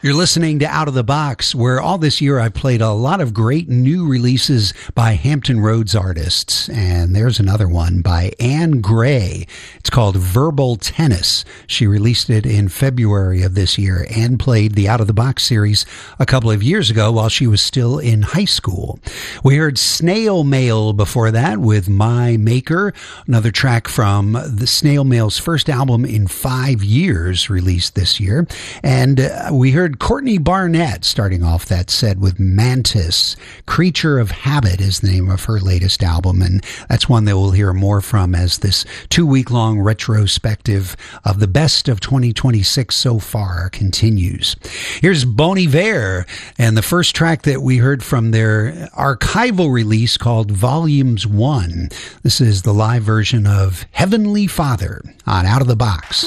You're listening to Out of the Box, where all this year I've played a lot of great new releases by Hampton Roads artists. And there's another one by Anne Gray. It's called Verbal Tennis. She released it in February of this year. Anne played the Out of the Box series a couple of years ago while she was still in high school. We heard Snail Mail before that with My Maker, another track from the Snail Mail's first album in 5 years, released this year. And we heard Courtney Barnett starting off that set with Mantis. Creature of Habit is the name of her latest album, and that's one that we'll hear more from as this 2-week-long retrospective of the best of 2026 so far continues. Here's Bon Iver, and the first track that we heard from their archival release called Volumes 1. This is the live version of Heavenly Father on Out of the Box.